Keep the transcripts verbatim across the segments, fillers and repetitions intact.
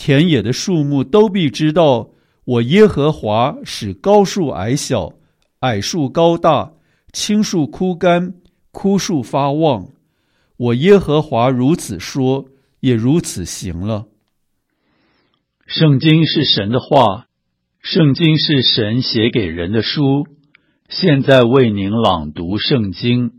田野的树木都必知道，我耶和华使高树矮小，矮树高大，青树枯干，枯树发旺。我耶和华如此说，也如此行了。 圣经是神的话，圣经是神写给人的书。现在为您朗读圣经。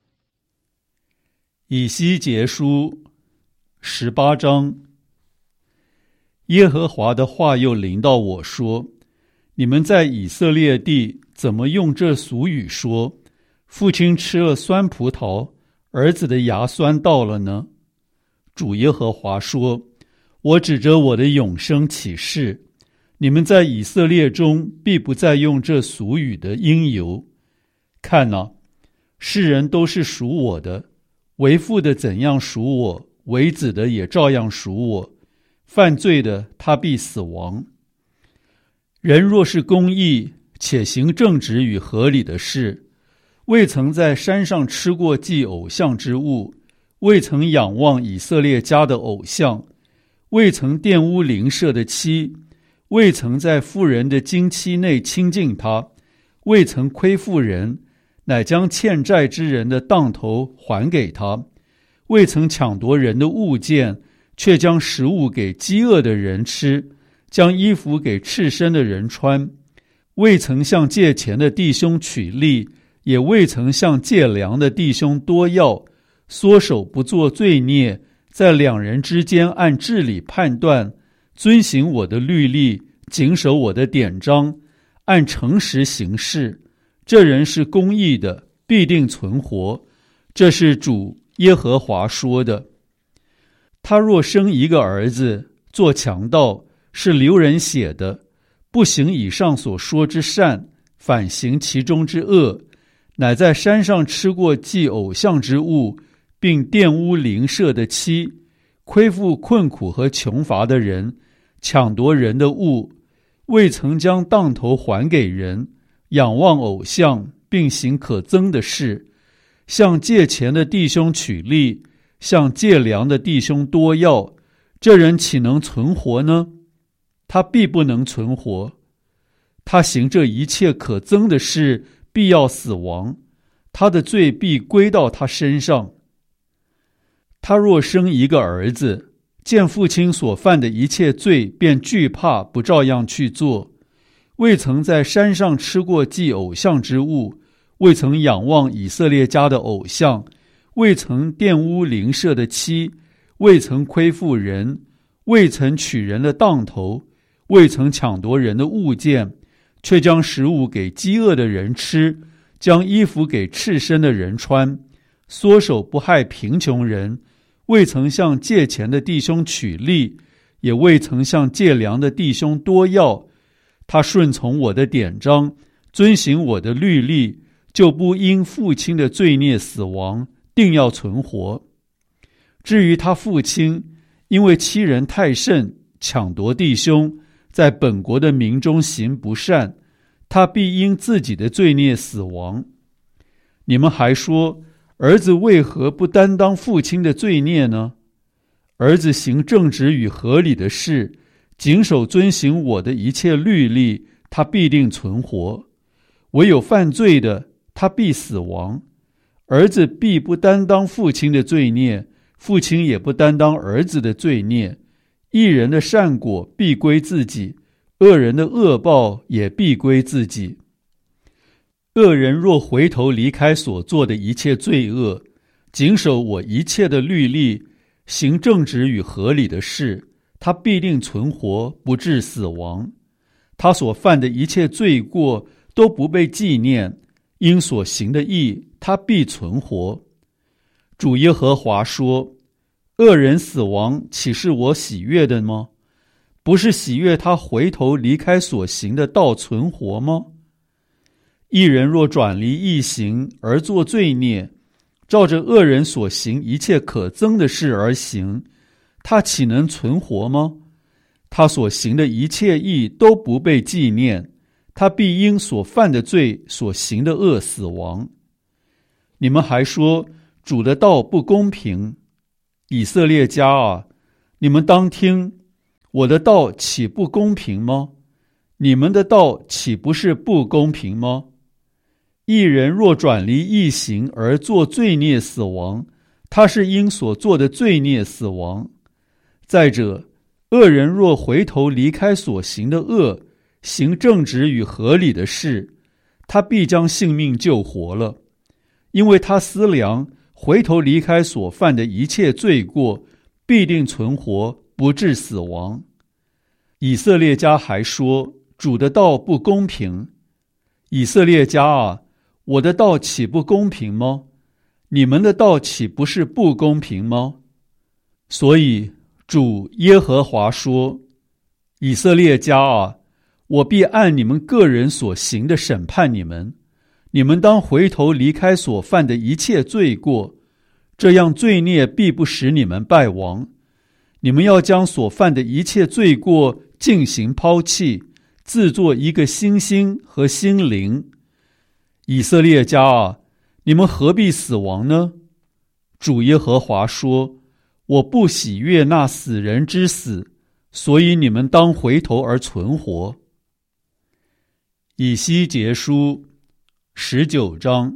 以西结书十八章。耶和华的话又临到我说，你们在以色列地怎么用这俗语说，父亲吃了酸葡萄，儿子的牙酸到了呢？主耶和华说，我指着我的永生起誓，你们在以色列中必不再用这俗语的因由。看哪，世人都是属我的，为父的怎样属我，为子的也照样属我。犯罪的，他必死亡。人若是公义，且行正直与合理的事，未曾在山上吃过祭偶像之物，未曾仰望以色列家的偶像，未曾玷污邻舍的妻，未曾在妇人的经期内亲近他，未曾亏负人，乃将欠债之人的当头还给他，未曾抢夺人的物件，却将食物给饥饿的人吃，将衣服给赤身的人穿，未曾向借钱的弟兄取利，也未曾向借粮的弟兄多要，缩手不做罪孽，在两人之间按治理判断，遵行我的律例，谨守我的典章，按诚实行事，这人是公义的，必定存活。这是主耶和华说的。他若生一个儿子，做强盗，是流人血的，不行以上所说之善，反行其中之恶，乃在山上吃过祭偶像之物，并玷污邻舍的妻，亏负困苦和穷乏的人，抢夺人的物，未曾将当头还给人，仰望偶像，并行可憎的事，向借钱的弟兄取利，向借粮的弟兄多要，这人岂能存活呢？他必不能存活。他行这一切可憎的事，必要死亡，他的罪必归到他身上。他若生一个儿子，见父亲所犯的一切罪，便惧怕，不照样去做，未曾在山上吃过祭偶像之物，未曾仰望以色列家的偶像，未曾玷污邻舍的妻，未曾亏负人，未曾取人的当头，未曾抢夺人的物件，却将食物给饥饿的人吃，将衣服给赤身的人穿，缩手不害贫穷人，未曾向借钱的弟兄取利，也未曾向借粮的弟兄多要，他顺从我的典章，遵行我的律例，就不因父亲的罪孽死亡，定要存活。至于他父亲，因为欺人太甚，抢夺弟兄，在本国的民中行不善，他必因自己的罪孽死亡。你们还说，儿子为何不担当父亲的罪孽呢？儿子行正直与合理的事，谨守遵行我的一切律例，他必定存活。唯有犯罪的，他必死亡。儿子必不担当父亲的罪孽，父亲也不担当儿子的罪孽。义人的善果必归自己，恶人的恶报也必归自己。恶人若回头离开所做的一切罪恶，谨守我一切的律例，行正直与合理的事，他必定存活，不致死亡。他所犯的一切罪过都不被纪念，因所行的义，他必存活。主耶和华说，恶人死亡，岂是我喜悦的吗？不是喜悦他回头离开所行的道存活吗？义人若转离义行而作罪孽，照着恶人所行一切可憎的事而行，他岂能存活吗？他所行的一切义都不被纪念，他必因所犯的罪所行的恶死亡。你们还说，主的道不公平。以色列家啊，你们当听， 我的道岂不公平吗？你们的道岂不是不公平吗？一人若转离义行而做罪孽死亡，他是因所做的罪孽死亡。再者，恶人若回头离开所行的恶，行正直与合理的事，他必将性命救活了，因为他思量回头离开所犯的一切罪过，必定存活，不致死亡。以色列家还说，主的道不公平。以色列家啊，我的道岂不公平吗？你们的道岂不是不公平吗？所以主耶和华说，以色列家啊，我必按你们个人所行的审判你们，你们当回头离开所犯的一切罪过，这样罪孽必不使你们败亡。你们要将所犯的一切罪过尽行抛弃，自作一个新心和心灵。以色列家啊，你们何必死亡呢？主耶和华说，我不喜悦那死人之死，所以你们当回头而存活。以西结书十九章。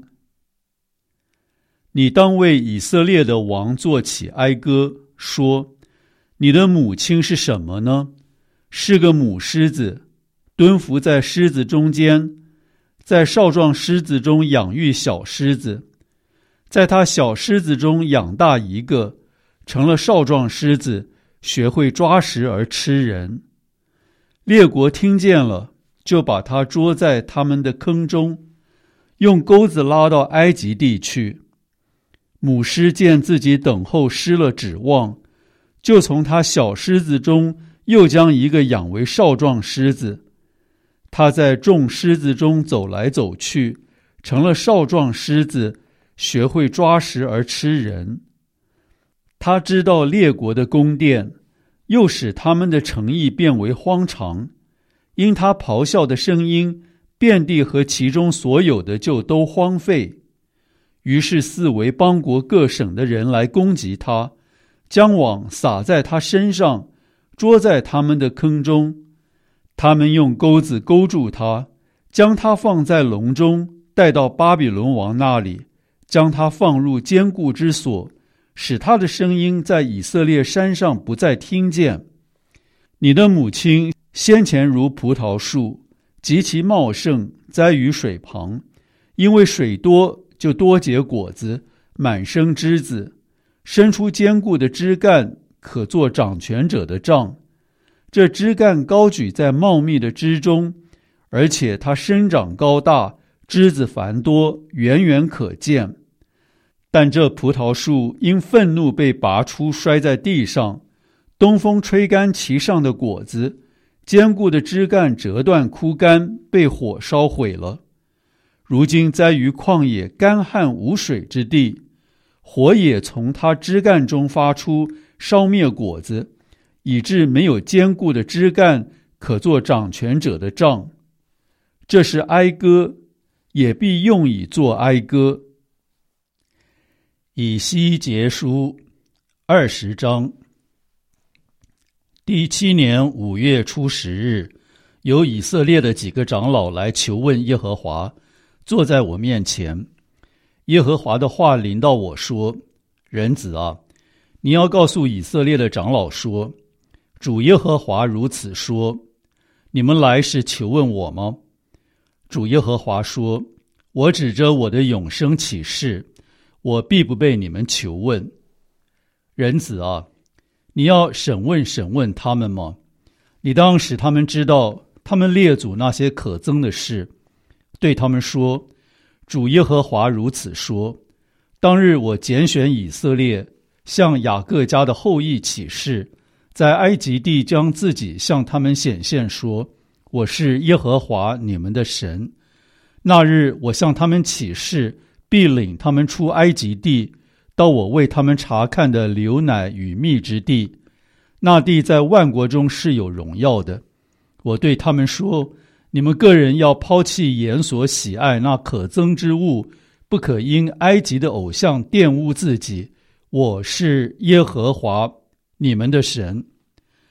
你当为以色列的王作起哀歌，说，你的母亲是什么呢？是个母狮子，蹲伏在狮子中间，在少壮狮子中养育小狮子，在他小狮子中养大一个，成了少壮狮子，学会抓食而吃人。列国听见了，就把他捉在他们的坑中，用钩子拉到埃及地去。母狮见自己等候失了指望，就从他小狮子中又将一个养为少壮狮子。他在众狮子中走来走去，成了少壮狮子，学会抓食而吃人。他知道列国的宫殿，又使他们的城邑变为荒场。因他咆哮的声音，遍地和其中所有的就都荒废。于是四围邦国各省的人来攻击他，将网撒在他身上，捉在他们的坑中。他们用钩子勾住他，将他放在笼中，带到巴比伦王那里，将他放入坚固之所，使他的声音在以色列山上不再听见。你的母亲先前如葡萄树，极其茂盛，栽于水旁，因为水多，就多结果子，满生枝子，生出坚固的枝干，可做掌权者的杖。这枝干高举在茂密的枝中，而且它生长高大，枝子繁多，远远可见。但这葡萄树因愤怒被拔出，摔在地上，东风吹干其上的果子，坚固的枝干折断枯干，被火烧毁了。如今栽于旷野干旱无水之地，火也从它枝干中发出，烧灭果子，以致没有坚固的枝干可做掌权者的杖。这是哀歌，也必用以作哀歌。以西结书二十章。第七年五月初十日，有以色列的几个长老来求问耶和华，坐在我面前。耶和华的话临到我说，人子啊，你要告诉以色列的长老说，主耶和华如此说，你们来是求问我吗？主耶和华说，我指着我的永生起誓，我必不被你们求问。人子啊，你要审问审问他们吗？你当使他们知道他们列祖那些可憎的事，对他们说，主耶和华如此说，当日我拣选以色列，向雅各家的后裔起誓，在埃及地将自己向他们显现，说，我是耶和华你们的神。那日我向他们起誓，必领他们出埃及地，到我为他们查看的流奶与蜜之地。那地在万国中是有荣耀的。我对他们说，你们个人要抛弃眼所喜爱那可憎之物，不可因埃及的偶像玷污自己。我是耶和华你们的神。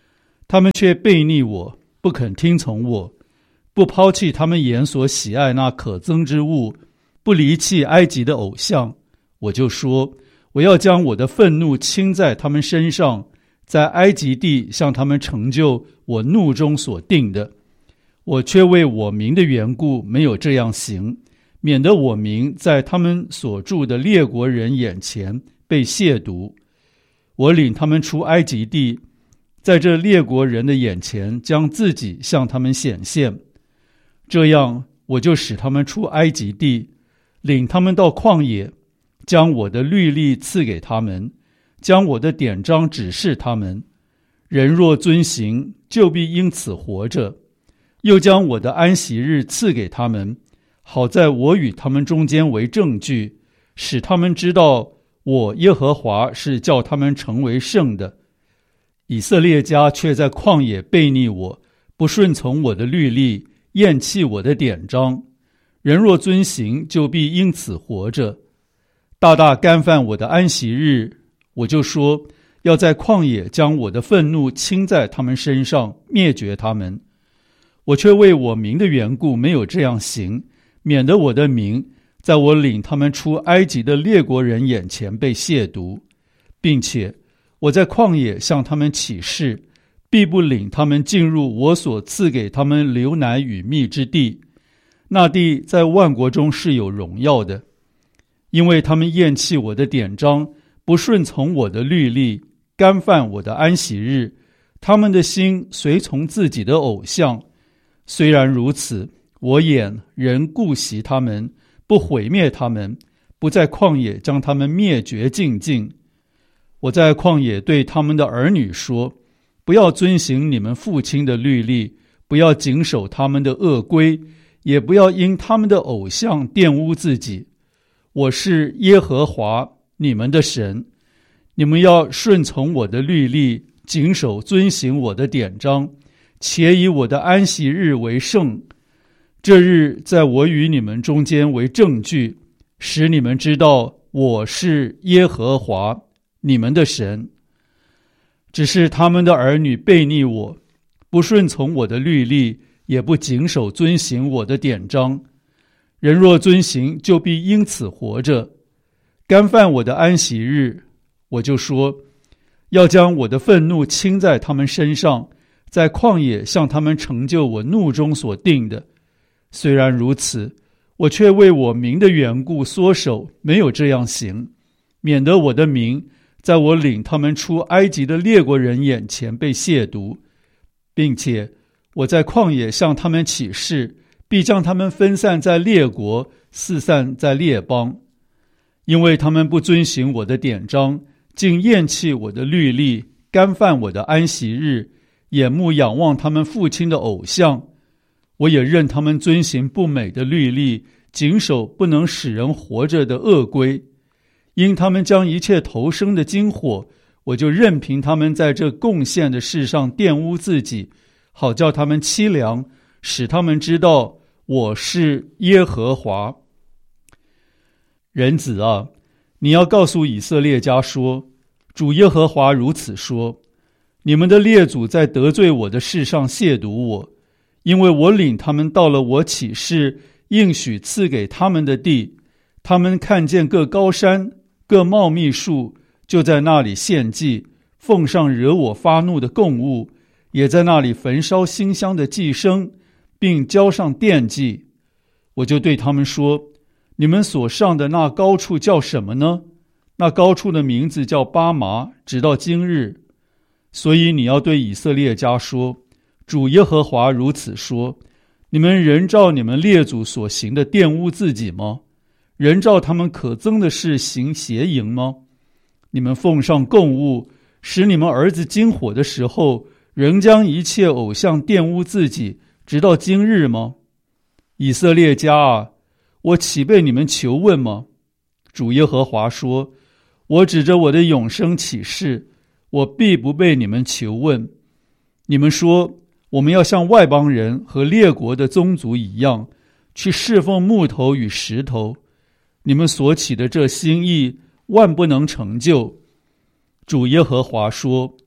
他们却悖逆我，不肯听从我，不抛弃他们眼所喜爱那可憎之物，不离弃埃及的偶像。我就说，我要将我的愤怒倾在他们身上，在埃及地向他们成就我怒中所定的。我却为我名的缘故没有这样行，免得我名在他们所住的列国人眼前被亵渎。我领他们出埃及地，在这列国人的眼前将自己向他们显现。这样我就使他们出埃及地，领他们到旷野，将我的律例赐给他们，将我的典章指示他们。人若遵行，就必因此活着。又将我的安息日赐给他们，好在我与他们中间为证据，使他们知道我耶和华是叫他们成为圣的。以色列家却在旷野悖逆我，不顺从我的律例，厌弃我的典章。人若遵行，就必因此活着。大大干犯我的安息日，我就说要在旷野将我的愤怒倾在他们身上，灭绝他们。我却为我名的缘故没有这样行，免得我的名在我领他们出埃及的列国人眼前被亵渎，并且我在旷野向他们起誓，必不领他们进入我所赐给他们流奶与蜜之地。那地在万国中是有荣耀的，因为他们厌弃我的典章，不顺从我的律例，干犯我的安息日，他们的心随从自己的偶像。虽然如此，我眼仍顾惜他们，不毁灭他们，不在旷野将他们灭绝尽尽。我在旷野对他们的儿女说，不要遵行你们父亲的律例，不要谨守他们的恶规，也不要因他们的偶像玷污自己。我是耶和华你们的神，你们要顺从我的律例，谨守遵行我的典章，且以我的安息日为圣。这日在我与你们中间为证据，使你们知道我是耶和华你们的神。只是他们的儿女悖逆我，不顺从我的律例，也不谨守遵行我的典章。人若遵行，就必因此活着。干犯我的安息日，我就说要将我的愤怒倾在他们身上，在旷野向他们成就我怒中所定的。虽然如此，我却为我名的缘故缩手，没有这样行，免得我的名在我领他们出埃及的列国人眼前被亵渎，并且我在旷野向他们起誓，必将他们分散在列国，四散在列邦。因为他们不遵行我的典章，竟厌弃我的律例，干犯我的安息日，眼目仰望他们父亲的偶像。我也任他们遵行不美的律例，谨守不能使人活着的恶规。因他们将一切投生的金火，我就任凭他们在这贡献的事上玷污自己，好叫他们凄凉，使他们知道我是耶和华。人子啊，你要告诉以色列家说，主耶和华如此说，你们的列祖在得罪我的事上亵渎我，因为我领他们到了我起誓应许赐给他们的地，他们看见各高山各茂密树，就在那里献祭，奉上惹我发怒的供物，也在那里焚烧馨香的祭牲，并交上奠祭。我就对他们说，你们所上的那高处叫什么呢？那高处的名字叫巴麻，直到今日。所以你要对以色列家说，主耶和华如此说，你们仍照你们列祖所行的玷污自己吗？仍照他们可憎的事行邪淫吗？你们奉上供物，使你们儿子经火的时候，仍将一切偶像玷污自己，直到今日吗？以色列家啊，我岂被你们求问吗？主耶和华说，我指着我的永生起誓，我必不被你们求问。你们说，我们要像外邦人和列国的宗族一样，去侍奉木头与石头。你们所起的这心意，万不能成就。主耶和华说，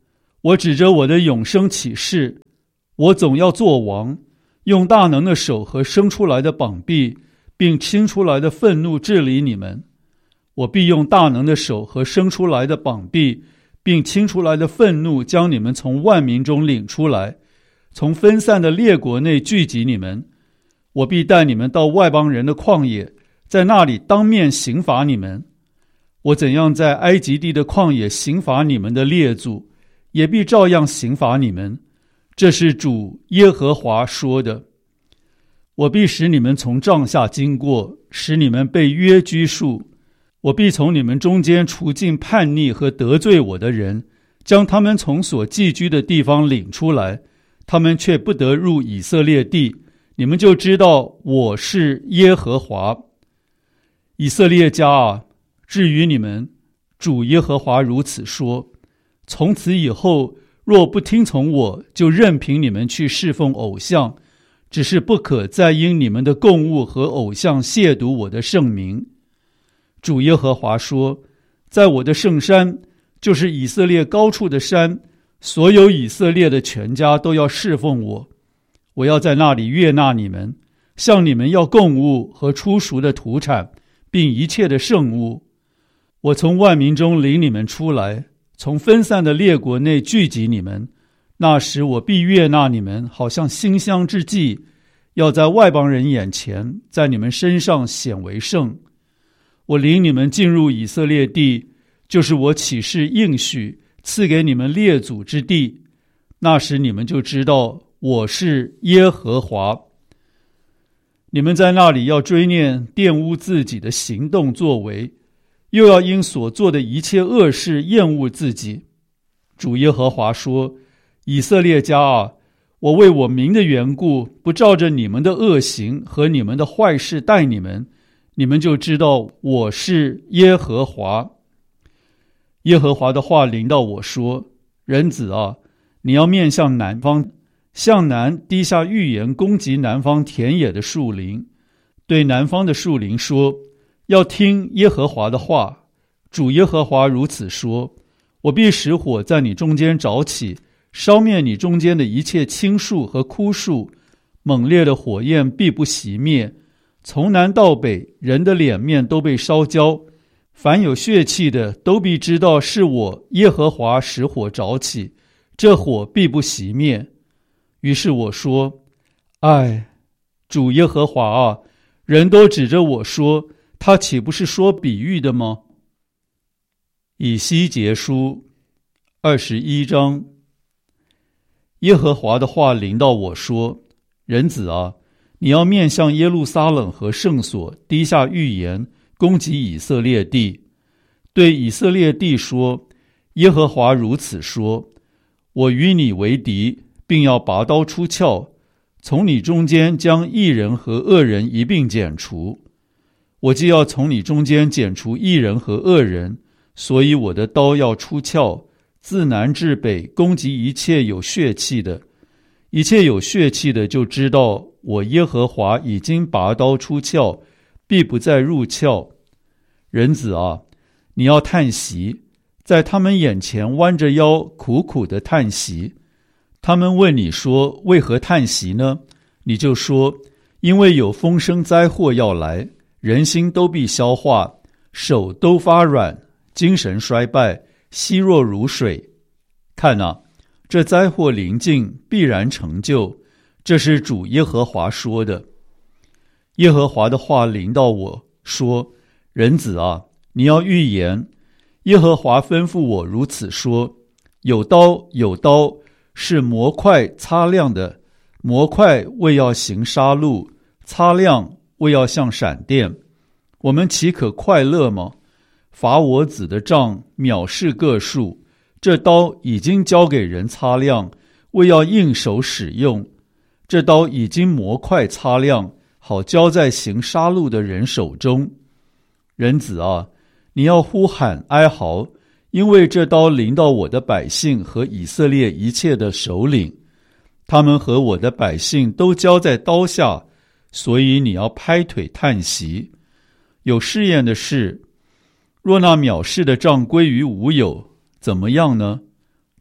我指着我的永生起誓，我总要做王，用大能的手和生出来的膀臂，并倾出来的愤怒治理你们。我必用大能的手和生出来的膀臂，并倾出来的愤怒，将你们从万民中领出来，从分散的列国内聚集你们。我必带你们到外邦人的旷野，在那里当面刑罚你们。我怎样在埃及地的旷野刑罚你们的列祖，也必照样刑罚你们。这是主耶和华说的。我必使你们从帐下经过，使你们被约拘束。我必从你们中间除尽叛逆和得罪我的人，将他们从所寄居的地方领出来，他们却不得入以色列地。你们就知道我是耶和华。以色列家啊，至于你们，主耶和华如此说：从此以后，若不听从我，就任凭你们去侍奉偶像，只是不可再因你们的供物和偶像亵渎我的圣名。主耶和华说：在我的圣山，就是以色列高处的山，所有以色列的全家都要侍奉我。我要在那里悦纳你们，向你们要供物和初熟的土产，并一切的圣物。我从万民中领你们出来，从分散的列国内聚集你们。那时我必悦纳你们，好像馨香之祭，要在外邦人眼前，在你们身上显为圣。我领你们进入以色列地，就是我起誓应许赐给你们列祖之地。那时你们就知道我是耶和华。你们在那里要追念玷污自己的行动作为，又要因所做的一切恶事厌恶自己。主耶和华说：以色列家啊，我为我名的缘故，不照着你们的恶行和你们的坏事待你们，你们就知道我是耶和华。耶和华的话临到我说：人子啊，你要面向南方，向南滴下预言，攻击南方田野的树林，对南方的树林说：要听耶和华的话。主耶和华如此说：我必使火在你中间着起，烧灭你中间的一切青树和枯树，猛烈的火焰必不熄灭。从南到北，人的脸面都被烧焦，凡有血气的都必知道是我耶和华使火着起，这火必不熄灭。于是我说：唉，主耶和华啊，人都指着我说，他岂不是说比喻的吗？以西结书二十一章。耶和华的话临到我说：人子啊，你要面向耶路撒冷和圣所滴下预言，攻击以色列地。对以色列地说：耶和华如此说：我与你为敌，并要拔刀出鞘，从你中间将义人和恶人一并剪除。我既要从你中间剪除义人和恶人，所以我的刀要出鞘，自南至北攻击一切有血气的。一切有血气的就知道我耶和华已经拔刀出鞘，必不再入鞘。人子啊，你要叹息，在他们眼前弯着腰苦苦的叹息。他们问你说：为何叹息呢？你就说：因为有风声灾祸要来，人心都必消化，手都发软，精神衰败，稀弱如水。看啊，这灾祸临近，必然成就，这是主耶和华说的。耶和华的话临到我说：人子啊，你要预言。耶和华吩咐我如此说：有刀，有刀，是模块擦亮的，模块为要行杀戮，擦亮为要像闪电。我们岂可快乐吗？伐我子的杖藐视个数，这刀已经交给人擦亮，为要应手使用。这刀已经模块擦亮，好交在行杀戮的人手中。人子啊，你要呼喊哀嚎，因为这刀临到我的百姓和以色列一切的首领，他们和我的百姓都交在刀下，所以你要拍腿叹息。有试验的事，若那藐视的杖归于无有，怎么样呢？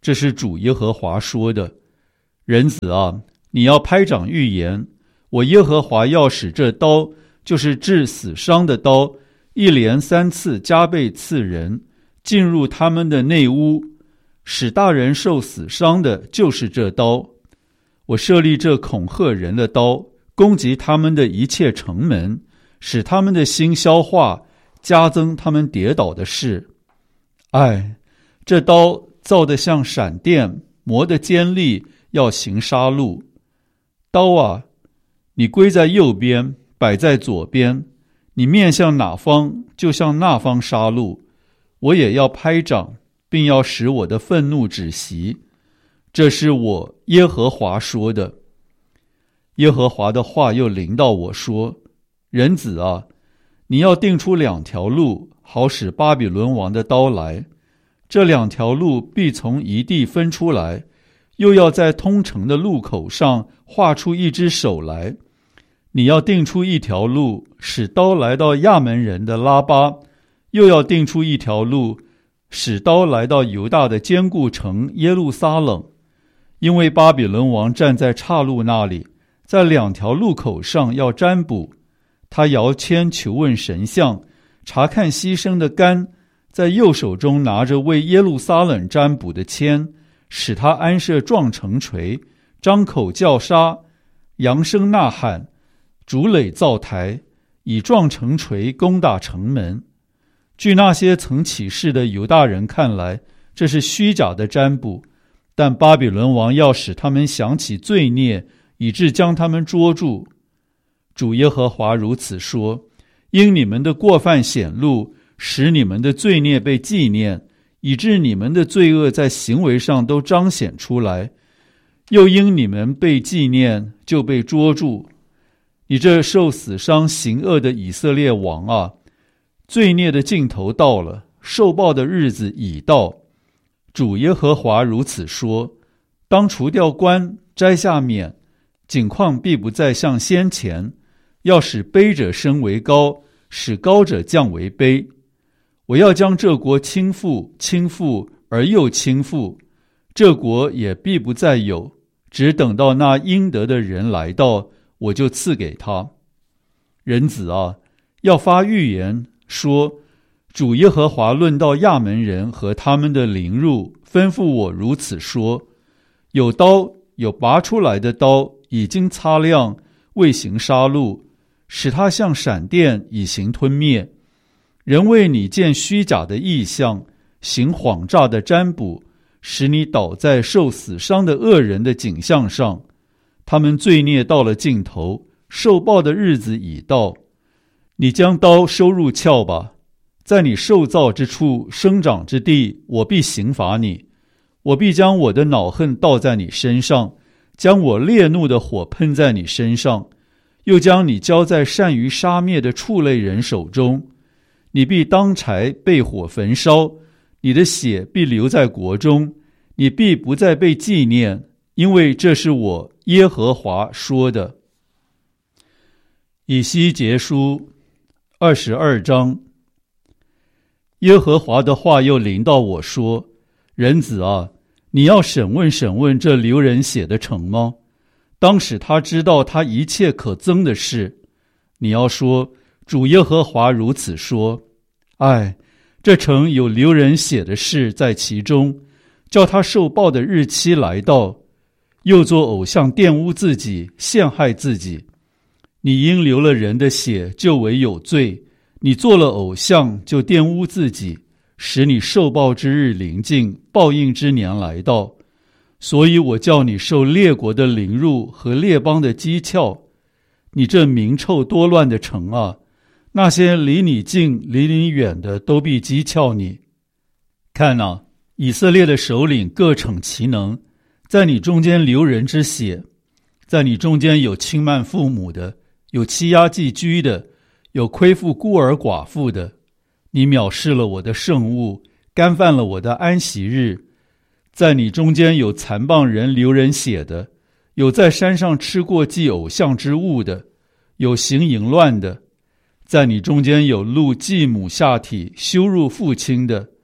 这是主耶和华说的。人子啊，你要拍掌预言，我耶和华要使这刀，就是治死伤的刀，一连三次加倍刺人，进入他们的内屋，使大人受死伤的就是这刀。我设立这恐吓人的刀，攻击他们的一切城门，使他们的心消化，加增他们跌倒的事。唉，这刀造得像闪电，磨得尖利，要行杀戮。刀啊，你归在右边，摆在左边，你面向哪方，就向那方杀戮。我也要拍掌，并要使我的愤怒止息。这是我耶和华说的。耶和华的话又临到我说：人子啊，你要定出两条路，好使巴比伦王的刀来。这两条路必从一地分出来，又要在通城的路口上画出一只手来。你要定出一条路，使刀来到亚门人的拉巴，又要定出一条路，使刀来到犹大的坚固城耶路撒冷。因为巴比伦王站在岔路那里，在两条路口上要占卜。他摇签求问神像，查看牺牲的肝，在右手中拿着为耶路撒冷占卜的签，使他安设撞城锤，张口叫杀，扬声呐喊，筑垒造台，以撞城锤攻打城门。据那些曾起誓的犹大人看来，这是虚假的占卜，但巴比伦王要使他们想起罪孽，以致将他们捉住。主耶和华如此说：因你们的过犯显露，使你们的罪孽被纪念，以致你们的罪恶在行为上都彰显出来，又因你们被纪念，就被捉住。你这受死伤行恶的以色列王啊，罪孽的尽头到了，受报的日子已到。主耶和华如此说：当除掉冠，摘下冕，景况必不再像先前，要使卑者升为高，使高者降为卑。我要将这国倾覆，倾覆而又倾覆，这国也必不再有，只等到那应得的人来到，我就赐给他。人子啊，要发预言说：主耶和华论到亚门人和他们的凌辱，吩咐我如此说：有刀，有拔出来的刀，已经擦亮，未行杀戮，使它像闪电，以行吞灭。人为你见虚假的异象，行谎诈的占卜，使你倒在受死伤的恶人的景象上。他们罪孽到了尽头，受报的日子已到。你将刀收入鞘吧，在你受造之处，生长之地，我必刑罚你。我必将我的恼恨倒在你身上，将我烈怒的火喷在你身上，又将你交在善于杀灭的畜类人手中。你必当柴被火焚烧，你的血必流在国中，你必不再被纪念，因为这是我耶和华说的。以西结书二十二章。耶和华的话又临到我说：人子啊，你要审问审问这流人血的城吗？当使他知道他一切可憎的事。你要说：主耶和华如此说：唉，这城有流人血的事在其中，叫他受报的日期来到，又做偶像玷污自己，陷害自己。你因流了人的血，就为有罪；你做了偶像，就玷污自己，使你受报之日临近，报应之年来到。所以我叫你受列国的凌辱和列邦的讥诮。你这名臭多乱的城啊，那些离你近离你远的都必讥诮你。看啊，以色列的首领各逞其能，在你中间流人之血，在你中间有轻慢父母的，有欺压寄居的，有亏负孤儿寡妇的。你藐视了我的圣物，干犯了我的安息日。在你中间有残谤人流人血的，有在山上吃过祭偶像之物的，有行淫乱的。在你中间有露继母下体羞辱父亲的，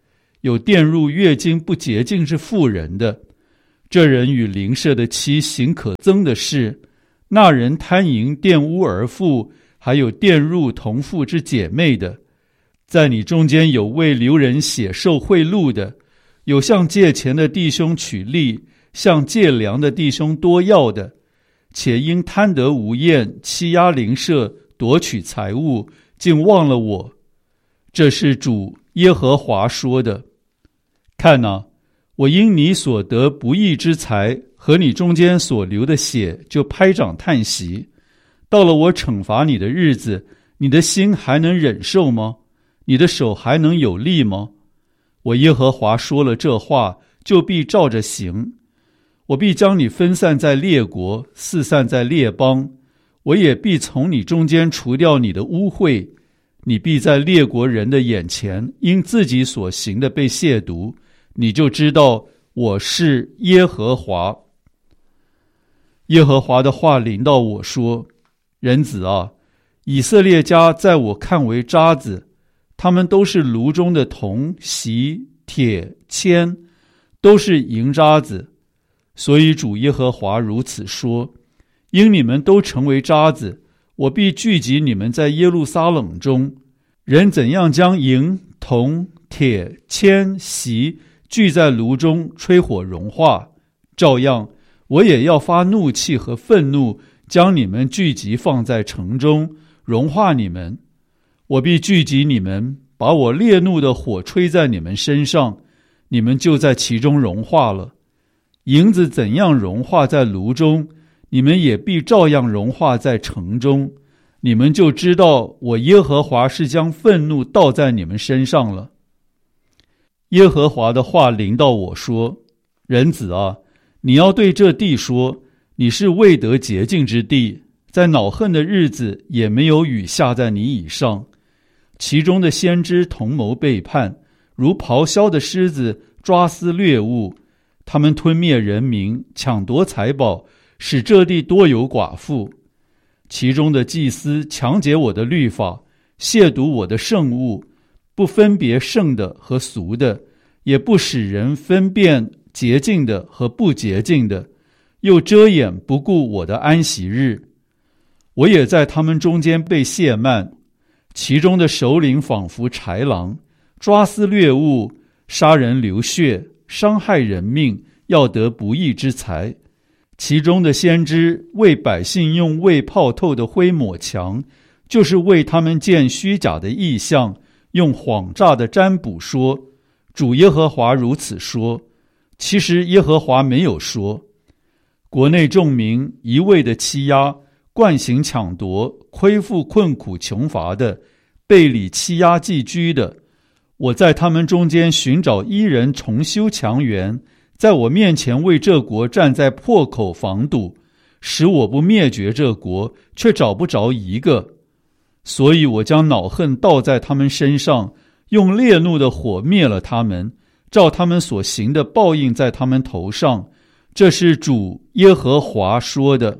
有玷入月经不洁净之妇人的，这人与邻舍的妻行可憎的事，那人贪淫玷污儿妇，还有玷入同父之姐妹的。在你中间有为流人血受贿赂的，有向借钱的弟兄取利，向借粮的弟兄多要的，且因贪得无厌，欺压邻舍，夺取财物，竟忘了我。这是主耶和华说的。看哪，我因你所得不义之财和你中间所流的血，就拍掌叹息。到了我惩罚你的日子，你的心还能忍受吗？你的手还能有力吗？我耶和华说了这话，就必照着行。我必将你分散在列国，四散在列邦，我也必从你中间除掉你的污秽。你必在列国人的眼前，因自己所行的被亵渎，你就知道我是耶和华。耶和华的话临到我说：人子啊，以色列家在我看为渣子，他们都是炉中的铜、锡、铁、铅，都是银渣子。所以主耶和华如此说：因你们都成为渣子，我必聚集你们在耶路撒冷中。人怎样将银、铜、铁、铅、锡聚在炉中吹火融化，照样我也要发怒气和愤怒，将你们聚集放在城中，融化你们。我必聚集你们，把我烈怒的火吹在你们身上，你们就在其中融化了。银子怎样融化在炉中，你们也必照样融化在城中。你们就知道我耶和华是将愤怒倒在你们身上了。耶和华的话临到我说：人子啊，你要对这地说，你是未得洁净之地，在恼恨的日子也没有雨下在你以上。其中的先知同谋背叛，如咆哮的狮子抓撕掠物，他们吞灭人民，抢夺财宝，使这地多有寡妇。其中的祭司强解我的律法，亵渎我的圣物，不分别圣的和俗的，也不使人分辨洁净的和不洁净的，又遮掩不顾我的安息日。我也在他们中间被亵慢，其中的首领仿佛豺狼，抓撕掠物，杀人流血，伤害人命，要得不义之财。其中的先知为百姓用未泡透的灰抹墙，就是为他们见虚假的异象，用谎诈的占卜说：主耶和华如此说。其实耶和华没有说。国内众民一味的欺压，惯行抢夺，亏负困苦穷乏的，背里欺压寄居的，我在他们中间寻找一人重修墙垣，在我面前为这国站在破口防堵，使我不灭绝这国，却找不着一个。所以我将恼恨倒在他们身上，用烈怒的火灭了他们，照他们所行的报应在他们头上。这是主耶和华说的。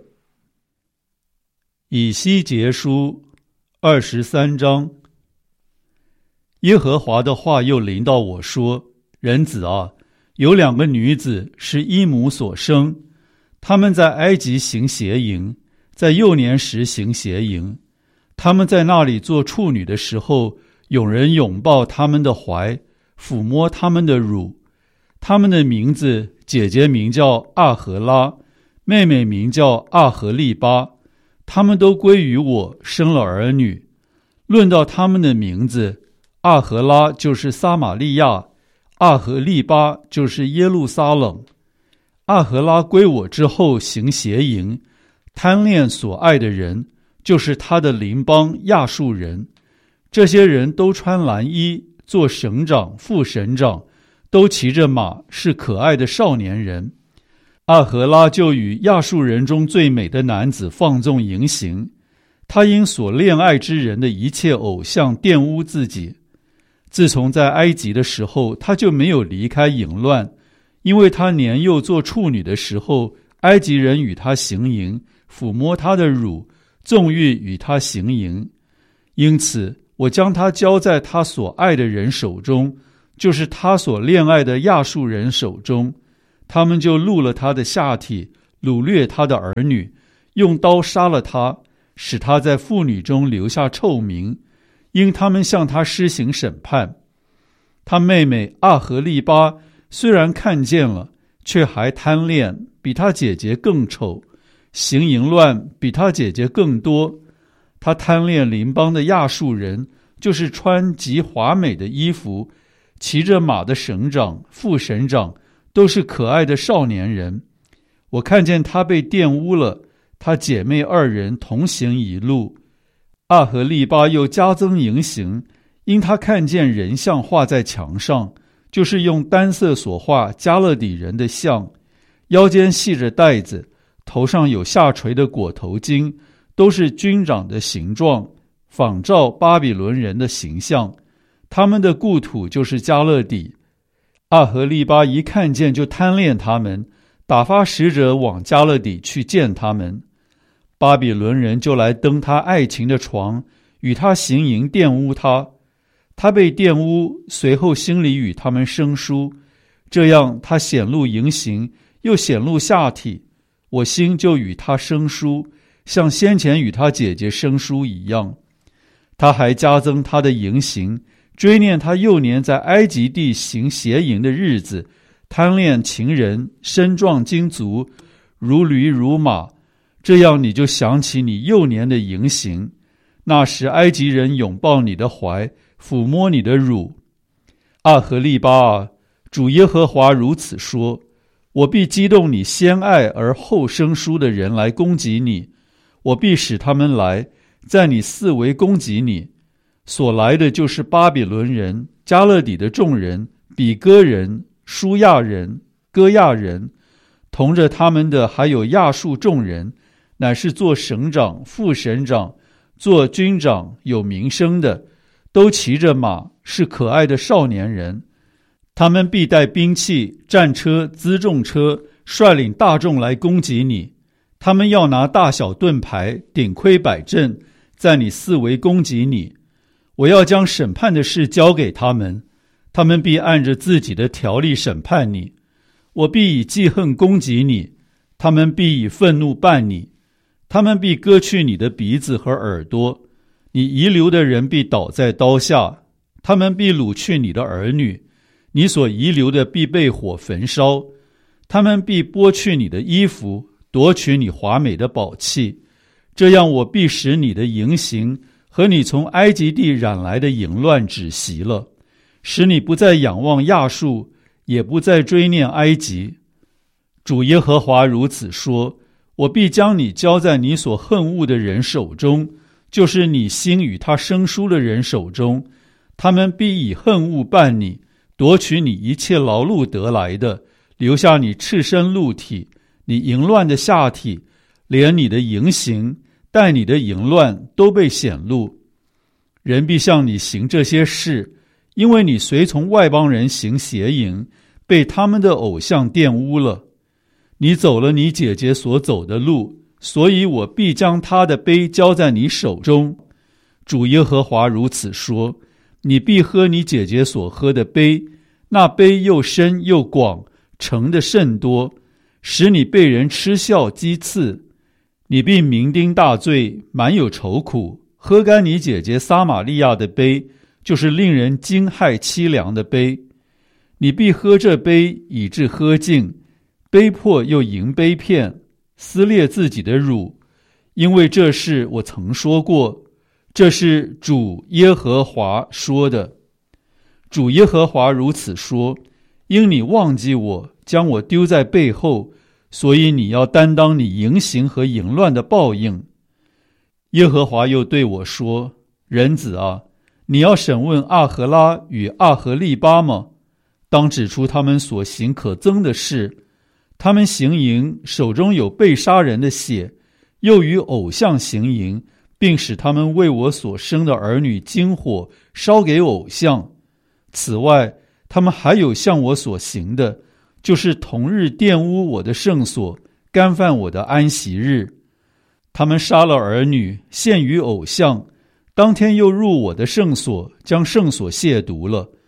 以西结书二十三章。耶和华的话又临到我说：人子啊，有两个女子是一母所生，她们在埃及行邪淫，在幼年时行邪淫。她们在那里做处女的时候，有人拥抱她们的怀，抚摸她们的乳。她们的名字，姐姐名叫阿荷拉，妹妹名叫阿荷利巴。她们都归于我，生了儿女。论到她们的名字，阿荷拉就是撒玛利亚，阿荷利巴就是耶路撒冷。阿荷拉归我之后行邪淫，贪恋所爱的人，就是他的邻邦亚述人。这些人都穿蓝衣，做省长、副省长，都骑着马，是可爱的少年人。阿荷拉就与亚述人中最美的男子放纵淫行，他因所恋爱之人的一切偶像玷污自己。自从在埃及的时候，他就没有离开淫乱，因为他年幼做处女的时候，埃及人与他行淫，抚摸他的乳，纵欲与他行淫。因此我将他交在他所爱的人手中， 就是他所恋爱的亚述人手中。他们就戮了他的下体，掳掠他的儿女，用刀杀了他，使他在妇女中留下臭名，因他们向他施行审判。他妹妹阿合利巴虽然看见了，却还贪恋，比他姐姐更丑，行淫乱比他姐姐更多。他贪恋邻邦的亚述人，就是穿极华美的衣服，骑着马的省长、副省长，都是可爱的少年人。我看见他被玷污了，他姐妹二人同行一路。阿合利巴又加增淫行，因他看见人像画在墙上，就是用单色所画加勒底人的像，腰间系着带子，头上有下垂的裹头巾，都是军长的形状，仿照巴比伦人的形象。他们的故土就是加勒底。阿合利巴一看见就贪恋他们，打发使者往加勒底去见他们。巴比伦人就来登他爱情的床，与他行淫，玷污他。他被玷污，随后心里与他们生疏，这样他显露淫行，又显露下体，我心就与他生疏，像先前与他姐姐生疏一样。他还加增他的淫行，追念他幼年在埃及地行邪淫的日子，贪恋情人，身壮筋足，如驴如马。这样你就想起你幼年的淫行，那时埃及人拥抱你的怀，抚摸你的乳。阿合利巴啊，主耶和华如此说：我必激动你先爱而后生疏的人来攻击你，我必使他们来，在你四围攻击你。所来的就是巴比伦人、加勒底的众人、比哥人、舒亚人、歌亚人，同着他们的还有亚述众人，乃是做省长、副省长、做军长有名声的，都骑着马，是可爱的少年人。他们必带兵器、战车、辎重车，率领大众来攻击你。他们要拿大小盾牌、顶盔摆阵，在你四围攻击你。我要将审判的事交给他们，他们必按着自己的条例审判你。我必以记恨攻击你，他们必以愤怒办你。他们必割去你的鼻子和耳朵，你遗留的人必倒在刀下。他们必掳去你的儿女，你所遗留的必被火焚烧。他们必剥去你的衣服，夺取你华美的宝器。这样我必使你的淫行和你从埃及地染来的淫乱止息了，使你不再仰望亚述，也不再追念埃及。主耶和华如此说：我必将你交在你所恨恶的人手中，就是你心与他生疏的人手中。他们必以恨恶办你，夺取你一切劳碌得来的，留下你赤身露体，你淫乱的下体，连你的淫行带你的淫乱都被显露。人必向你行这些事，因为你随从外邦人行邪淫，被他们的偶像玷污了。你走了你姐姐所走的路，所以我必将她的杯交在你手中。主耶和华如此说：你必喝你姐姐所喝的杯，那杯又深又广，盛的甚多，使你被人嗤笑讥刺。你必酩酊大醉，满有愁苦，喝干你姐姐撒玛利亚的杯，就是令人惊骇凄凉的杯。你必喝这杯，以致喝尽，杯破又盈杯片，撕裂自己的乳，因为这事我曾说过，这是主耶和华说的。主耶和华如此说：因你忘记我，将我丢在背后，所以你要担当你淫行和淫乱的报应。耶和华又对我说：人子啊，你要审问阿荷拉与阿荷利巴吗？当指出他们所行可憎的事。他们行淫，手中有被杀人的血，又与偶像行淫，并使他们为我所生的儿女金火烧给偶像。此外，他们还有向我所行的，就是同日玷污我的圣所，干犯我的安息日。他们杀了儿女，献于偶像，当天又入我的圣所，将圣所亵渎了。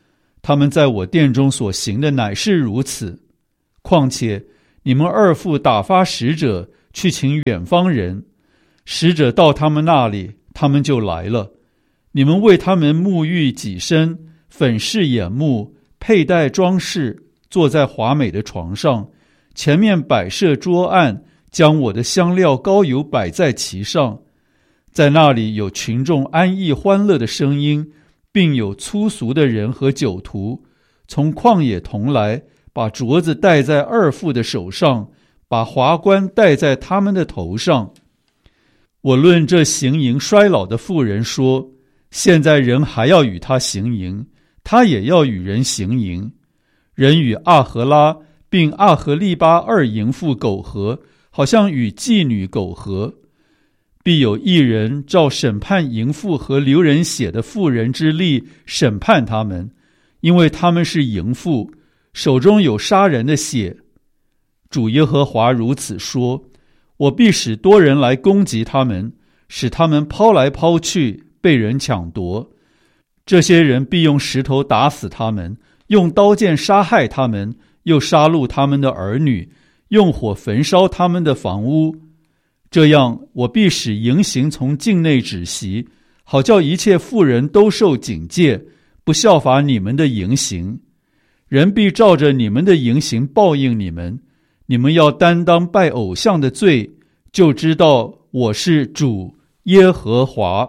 他们在我殿中所行的乃是如此。况且你们二父打发使者去请远方人，使者到他们那里，他们就来了。你们为他们沐浴己身，粉饰眼目，佩戴装饰，坐在华美的床上，前面摆设桌案，将我的香料膏油摆在其上。在那里有群众安逸欢乐的声音，并有粗俗的人和酒徒，从旷野同来，把镯子戴在二父的手上，把华冠戴在他们的头上。我论这行淫衰老的妇人说，现在人还要与他行淫，他也要与人行淫。人与阿荷拉并阿荷利巴二淫妇苟合，好像与妓女苟合。必有一人照审判淫妇和流人血的妇人之例审判他们，因为他们是淫妇，手中有杀人的血。主耶和华如此说，我必使多人来攻击他们，使他们抛来抛去，被人抢夺。这些人必用石头打死他们，用刀剑杀害他们，又杀戮他们的儿女，用火焚烧他们的房屋。这样，我必使淫行从境内止息，好叫一切妇人都受警戒，不效法你们的淫行。人必照着你们的淫行报应你们。你们要担当拜偶像的罪，就知道我是主耶和华。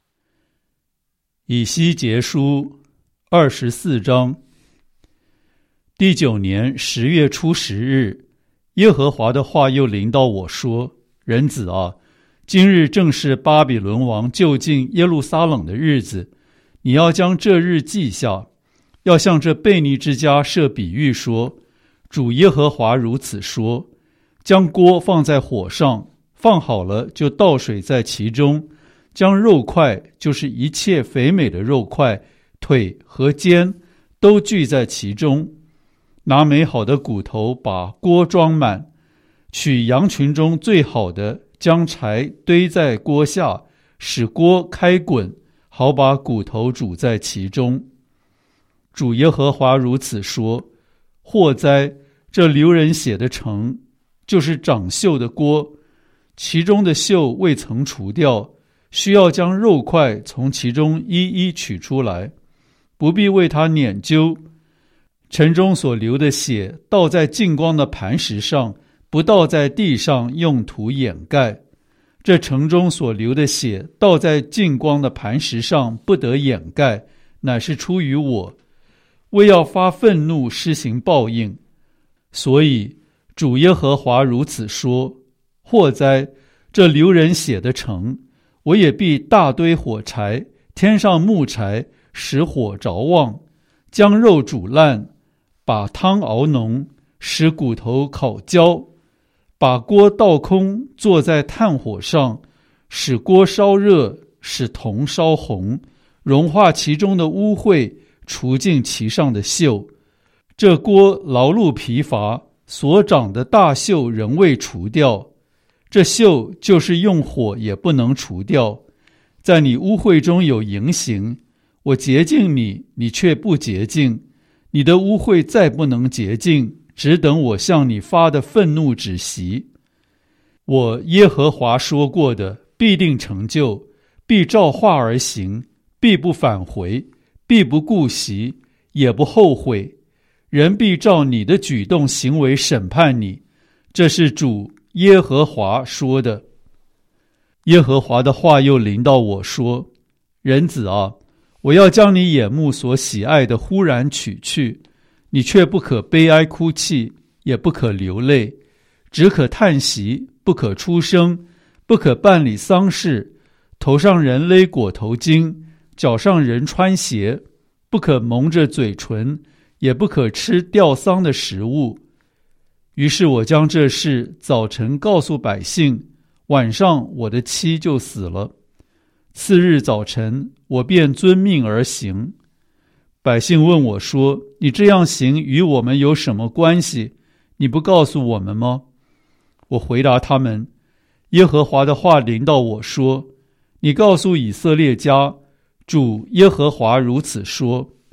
以西结书二十四章。第九年十月初十日，耶和华的话又临到我说，人子啊，今日正是巴比伦王就近耶路撒冷的日子，你要将这日记下，要向这悖逆之家设比喻说，主耶和华如此说，将锅放在火上，放好了就倒水在其中，将肉块，就是一切肥美的肉块，腿和肩都聚在其中，拿美好的骨头把锅装满，取羊群中最好的，将柴堆在锅下，使锅开滚，好把骨头煮在其中。主耶和华如此说，祸哉，这流人血的城，就是长锈的锅，其中的锈未曾除掉，需要将肉块从其中一一取出来，不必为它捻揪。城中所流的血倒在净光的磐石上，不倒在地上用土掩盖。这城中所流的血倒在净光的磐石上，不得掩盖，乃是出于我，为要发愤怒施行报应。所以主耶和华如此说，祸哉，这流人血的城，我也必大堆火柴，添上木柴，使火着旺，将肉煮烂，把汤熬浓，使骨头烤焦，把锅倒空，坐在炭火上，使锅烧热，使铜烧红，融化其中的污秽，除尽其上的锈。这锅劳碌疲乏，所长的大锈仍未除掉，这锈就是用火也不能除掉。在你污秽中有淫行，我洁净你，你却不洁净，你的污秽再不能洁净，只等我向你发的愤怒止息。我耶和华说过的必定成就，必照话而行，必不返回，必不顾惜，也不后悔。人必照你的举动行为审判你，这是主耶和华说的。耶和华的话又临到我说，人子啊，我要将你眼目所喜爱的忽然取去，你却不可悲哀哭泣，也不可流泪，只可叹息，不可出声，不可办理丧事，头上人勒裹头巾，脚上人穿鞋，不可蒙着嘴唇，也不可吃吊丧的食物。于是我将这事早晨告诉百姓，晚上我的妻就死了。次日早晨，我便遵命而行。百姓问我说，你这样行与我们有什么关系？你不告诉我们吗？我回答他们，耶和华的话临到我说，你告诉以色列家，主耶和华如此说，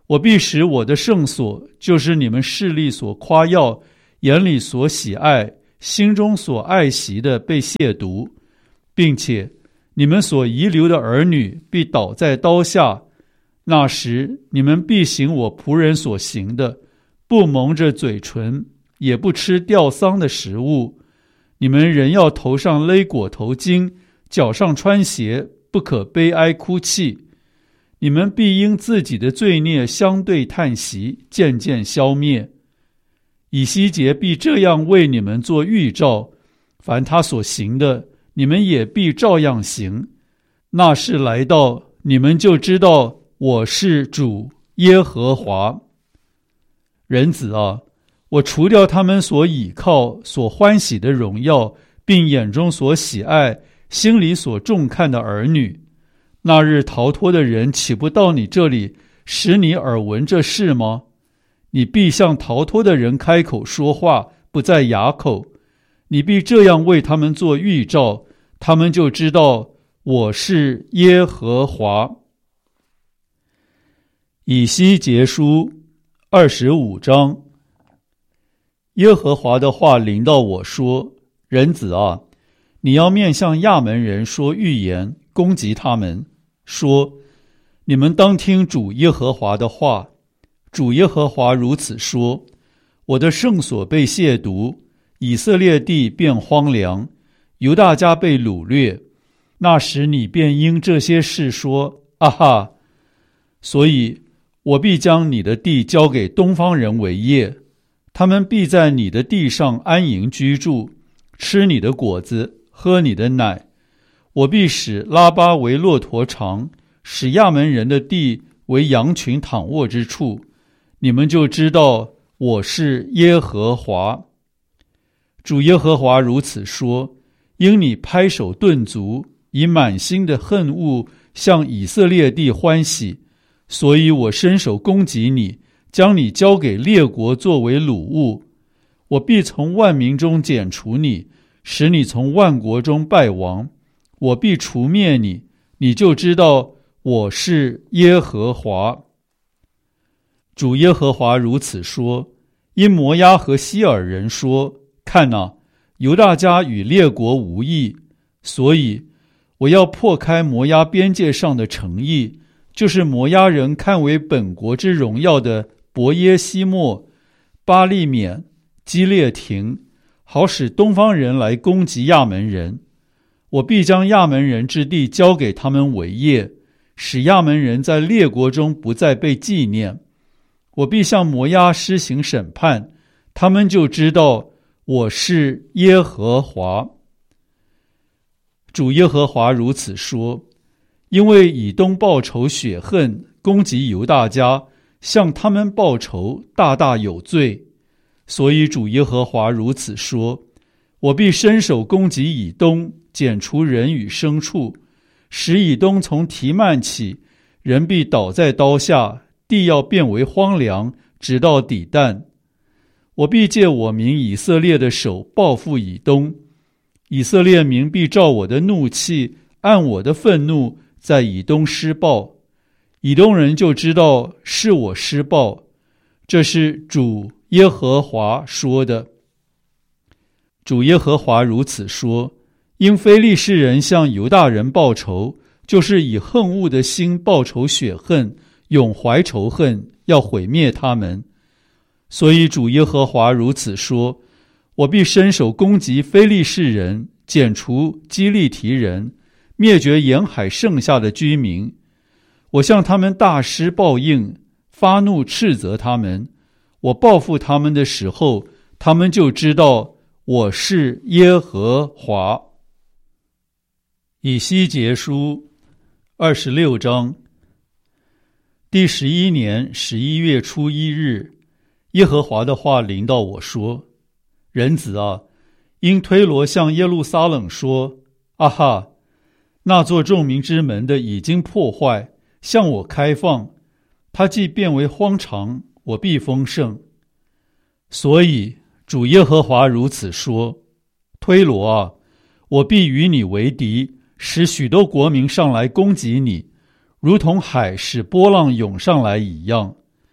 我必使我的圣所，就是你们势力所夸耀、眼里所喜爱、心中所爱惜的，被亵渎，并且你们所遗留的儿女必倒在刀下。那时你们必行我仆人所行的，不蒙着嘴唇，也不吃吊丧的食物。你们人要头上勒裹头巾，脚上穿鞋，不可悲哀哭泣。你们必因自己的罪孽相对叹息，渐渐消灭。以西结必这样为你们做预兆，凡他所行的，你们也必照样行。那时来到，你们就知道我是主耶和华。人子啊，我除掉他们所倚靠、所欢喜的荣耀，并眼中所喜爱、心里所重看的儿女。那日逃脱的人岂不到你这里，使你耳闻这事吗？你必向逃脱的人开口说话，不在哑口。你必这样为他们做预兆，他们就知道我是耶和华。以西结书二十五章。耶和华的话临到我说：人子啊，你要面向亚门人说预言，攻击他们，说：你们当听主耶和华的话。主耶和华如此说：我的圣所被亵渎，以色列地变荒凉，犹大家被掳掠。那时你便因这些事说：啊哈！所以我必将你的地交给东方人为业，他们必在你的地上安营居住，吃你的果子，喝你的奶。我必使拉巴为骆驼场，使亚门人的地为羊群躺卧之处。你们就知道我是耶和华。主耶和华如此说：因你拍手顿足，以满心的恨恶向以色列地欢喜，所以我伸手攻击你，将你交给列国作为掳物。我必从万民中剪除你，使你从万国中败亡。我必除灭你，你就知道我是耶和华。主耶和华如此说：因摩押和西尔人说：看哪，犹大家与列国无异，所以我要破开摩押边界上的城邑，就是摩押人看为本国之荣耀的伯耶西莫、巴利缅、基列亭，好使东方人来攻击亚门人。我必将亚门人之地交给他们为业，使亚门人在列国中不再被纪念。我必向摩押施行审判，他们就知道我是耶和华。主耶和华如此说：因为以东报仇雪恨，攻击犹大家，向他们报仇，大大有罪。所以主耶和华如此说：我必伸手攻击以东，剪除人与牲畜，使以东从提曼起，人必倒在刀下，地要变为荒凉，直到底旦。我必借我民以色列的手报复以东，以色列民必照我的怒气，按我的愤怒，在以东施报。以东人就知道是我施报，这是主耶和华说的。主耶和华如此说：因非利士人向犹大人报仇，就是以恨恶的心报仇雪恨，永怀仇恨，要毁灭他们。所以主耶和华如此说：我必伸手攻击非利士人，剪除基利提人，灭绝沿海剩下的居民。我向他们大施报应，发怒斥责他们。我报复他们的时候，他们就知道我是耶和华。以西结书二十六章。第十一年十一月初一日，耶和华的话临到我说：人子啊，因推罗向耶路撒冷说：啊哈，那座众民之门的已经破坏，向我开放，它既变为荒场，我必丰盛。所以主耶和华如此说：推罗啊，我必与你为敌，使许多国民上来攻击你，如同海使波浪涌上来一样。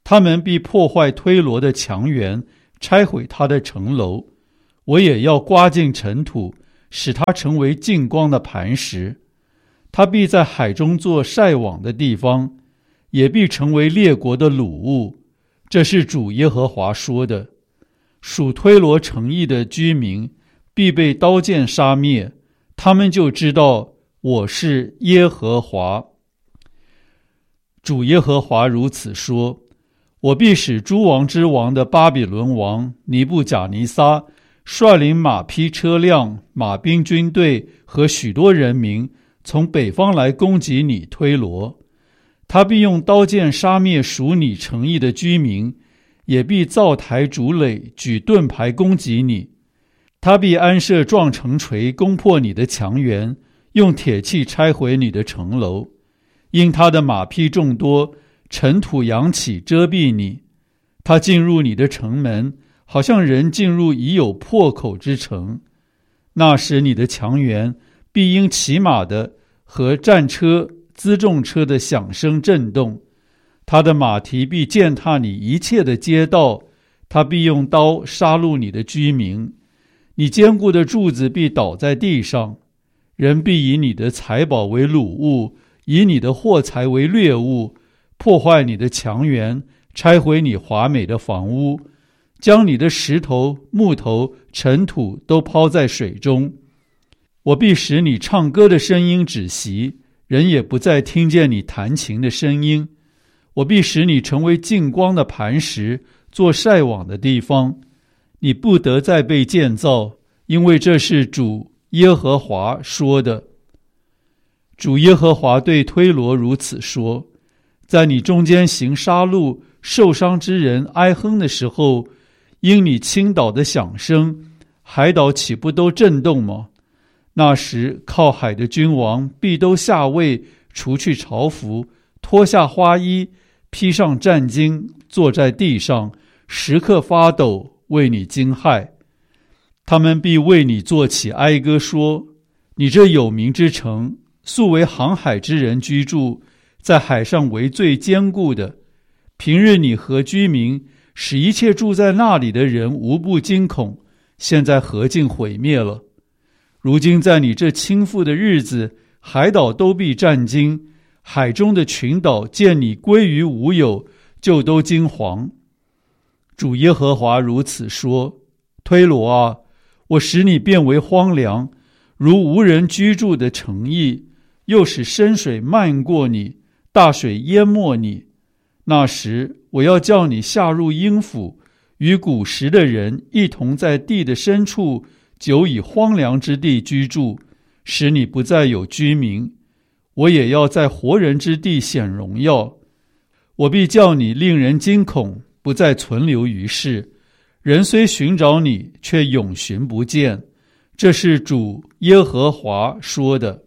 他们必破坏推罗的墙垣，拆毁他的城楼。我也要刮尽尘土，使它成为净光的磐石。他必在海中做晒网的地方，也必成为列国的掳物。这是主耶和华说的。属推罗城邑的居民必被刀剑杀灭，他们就知道我是耶和华。主耶和华如此说：我必使诸王之王的巴比伦王尼布甲尼撒率领马匹车辆、马兵军队和许多人民从北方来攻击你推罗。他必用刀剑杀灭属你城邑的居民，也必造台筑垒，举盾牌攻击你。他必安设撞城锤，攻破你的墙垣，用铁器拆毁你的城楼。因他的马匹众多，尘土扬起遮蔽你。他进入你的城门，好像人进入已有破口之城。那时你的墙垣必因骑马的和战车、辎重车的响声震动。他的马蹄必践踏你一切的街道，他必用刀杀戮你的居民。你坚固的柱子必倒在地上，人必以你的财宝为掳物，以你的货财为掠物，破坏你的墙垣，拆毁你华美的房屋，将你的石头、木头、尘土都抛在水中。我必使你唱歌的声音止息，人也不再听见你弹琴的声音。我必使你成为净光的磐石，做晒网的地方。你不得再被建造，因为这是主耶和华说的。主耶和华对推罗如此说：在你中间行杀戮、受伤之人哀哼的时候，因你倾倒的响声，海岛岂不都震动吗？那时靠海的君王必都下位，除去朝服，脱下花衣，披上战巾，坐在地上，时刻发抖，为你惊骇。他们必为你作起哀歌，说：你这有名之城，素为航海之人居住，在海上为最坚固的。平日你和居民，使一切住在那里的人无不惊恐，现在何竟毁灭了？如今在你这倾覆的日子，海岛都必战惊，海中的群岛见你归于无有，就都惊惶。主耶和华如此说：推罗啊，我使你变为荒凉，如无人居住的城邑，又使深水漫过你，大水淹没你。那时我要叫你下入阴府，与古时的人一同在地的深处，久以荒凉之地居住，使你不再有居民。我也要在活人之地显荣耀。我必叫你令人惊恐，不再存留于世。人虽寻找你，却永寻不见。这是主耶和华说的。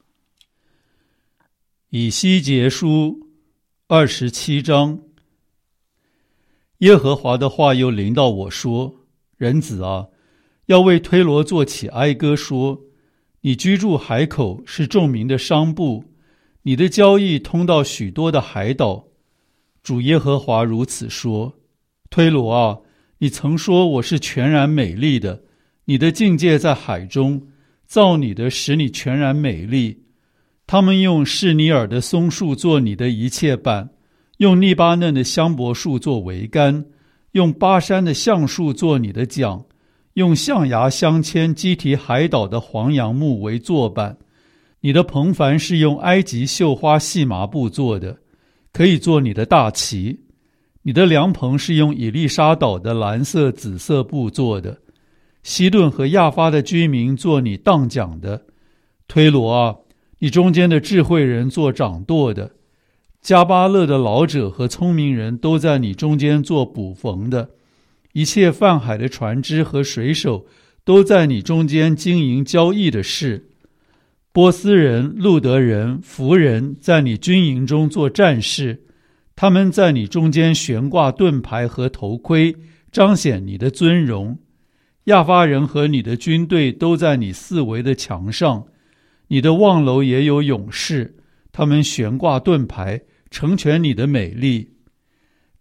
以西结书二十七章。耶和华的话又临到我说：人子啊，要为推罗作起哀歌，说：你居住海口，是众民的商埠，你的交易通到许多的海岛。主耶和华如此说：推罗啊，你曾说我是全然美丽的，你的境界在海中，造你的使你全然美丽。他们用士尼尔的松树做你的一切板，用利巴嫩的香柏树做桅杆，用巴山的橡树做你的桨，用象牙镶嵌基提海岛的黄杨木为座板。你的棚帆是用埃及绣花细麻布做的，可以做你的大旗。你的凉棚是用以利沙岛的蓝色、紫色布做的。西顿和亚发的居民做你当讲的。推罗啊，你中间的智慧人做掌舵的。加巴勒的老者和聪明人都在你中间做捕缝的。一切泛海的船只和水手都在你中间经营交易的事。波斯人、路德人、弗人在你军营中做战士，他们在你中间悬挂盾牌和头盔，彰显你的尊荣。亚发人和你的军队都在你四围的墙上，你的望楼也有勇士，他们悬挂盾牌，成全你的美丽。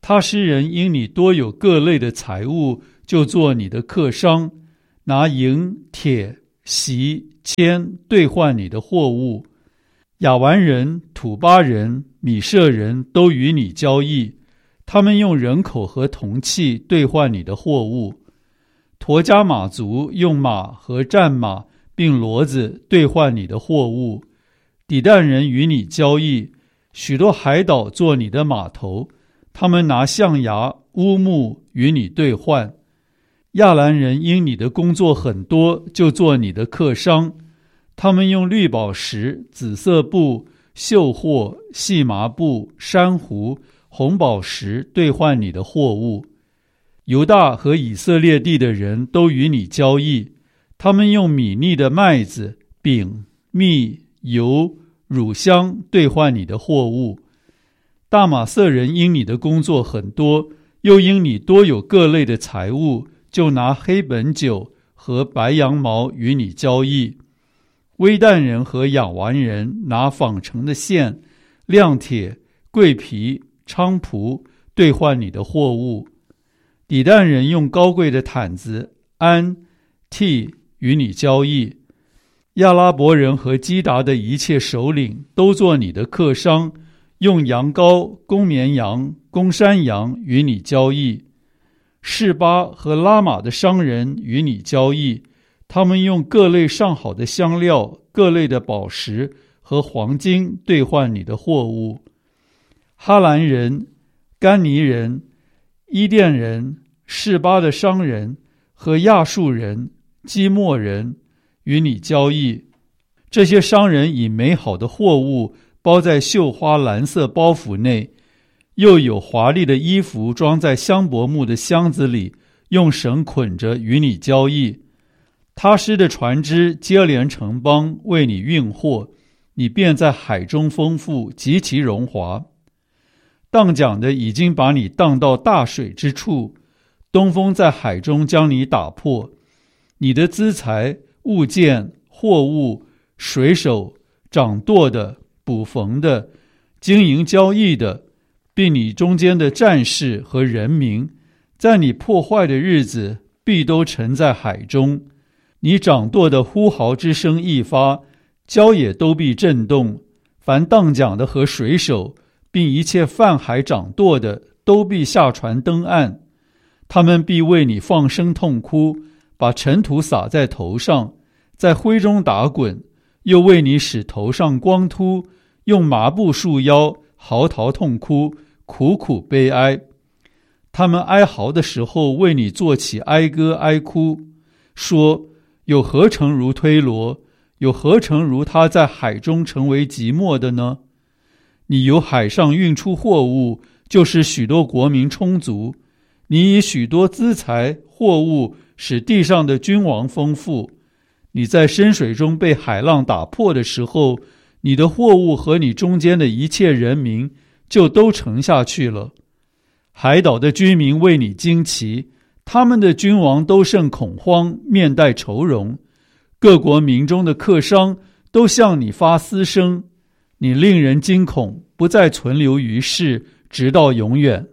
他施人因你多有各类的财物，就做你的客商，拿银、铁、锡、铅兑换你的货物。亚完人、土巴人、米舍人都与你交易，他们用人口和铜器兑换你的货物。陀迦马族用马和战马并骡子兑换你的货物。底但人与你交易，许多海岛做你的码头，他们拿象牙、乌木与你兑换。亚兰人因你的工作很多，就做你的客商，他们用绿宝石、紫色布、绣货、细麻布、珊瑚、红宝石兑换你的货物。犹大和以色列地的人都与你交易，他们用米腻的麦子、饼、蜜、油、乳香兑换你的货物。大马色人因你的工作很多，又因你多有各类的财物，就拿黑本酒和白羊毛与你交易。微旦人和亚完人拿纺成的线、亮铁、桂皮、菖蒲兑换你的货物。底但人用高贵的毯子、鞍、替与你交易。亚拉伯人和基达的一切首领都做你的客商，用羊羔、公绵羊、公山羊与你交易。示巴和拉玛的商人与你交易，他们用各类上好的香料、各类的宝石和黄金兑换你的货物。哈兰人、甘尼人、伊甸人、示巴的商人和亚述人、基莫人与你交易。这些商人以美好的货物包在绣花蓝色包袱内，又有华丽的衣服装在香柏木的箱子里，用绳捆着与你交易。他施的船只接连城邦为你运货，你便在海中丰富，极其荣华。荡桨的已经把你荡到大水之处，东风在海中将你打破。你的资财、物件、货物、水手、掌舵的、捕缝的、经营交易的，并你中间的战士和人民，在你破坏的日子必都沉在海中。你掌舵的呼号之声一发，礁也都必震动。凡荡桨的和水手，并一切泛海掌舵的，都必下船登岸。他们必为你放声痛哭，把尘土撒在头上，在灰中打滚，又为你使头上光秃，用麻布束腰，嚎啕痛哭，苦苦悲哀。他们哀嚎的时候，为你做起哀歌哀哭，说：有何城如推罗？有何城如他在海中成为寂寞的呢？你由海上运出货物，就使许多国民充足。你以许多资财货物，使地上的君王丰富。你在深水中被海浪打破的时候，你的货物和你中间的一切人民就都沉下去了。海岛的居民为你惊奇，他们的君王都甚恐慌，面带愁容。各国民中的客商都向你发嘶声，你令人惊恐，不再存留于世，直到永远。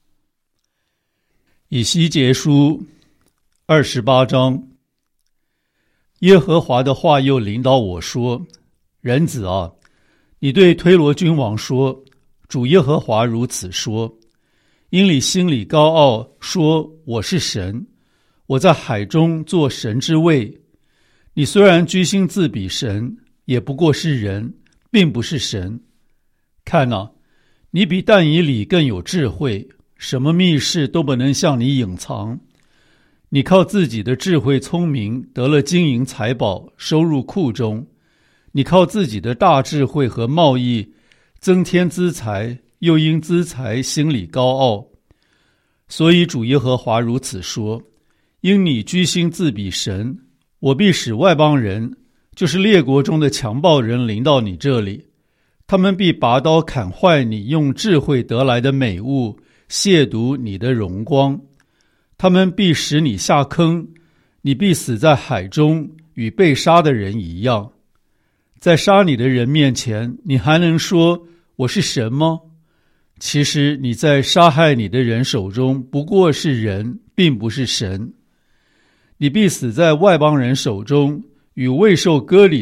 以西结书二十八章。耶和华的话又临到我说：人子啊，你对推罗君王说，主耶和华如此说，因你心里高傲，说我是神，我在海中做神之位。你虽然居心自比神，也不过是人，并不是神。看哪，你比但以理更有智慧，什么密事都不能向你隐藏。你靠自己的智慧聪明，得了金银财宝，收入库中。你靠自己的大智慧和贸易，增添资财，又因资财心里高傲。所以主耶和华如此说：因你居心自比神，我必使外邦人，就是列国中的强暴人临到你这里，他们必拔刀砍坏你用智慧得来的美物，亵渎你的荣光。他们必使你下坑，你必死在海中，与被杀的人一样。在杀你的人面前，你还能说我是神吗？ 其实你在杀害你的人手中不过是人，并不是神。你必死在外邦人手中，与未受割礼